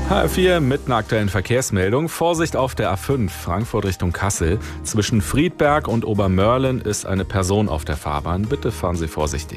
HR4 mit einer aktuellen Verkehrsmeldung. Vorsicht auf der A5 Frankfurt Richtung Kassel. Zwischen Friedberg und Obermörlen ist eine Person auf der Fahrbahn. Bitte fahren Sie vorsichtig.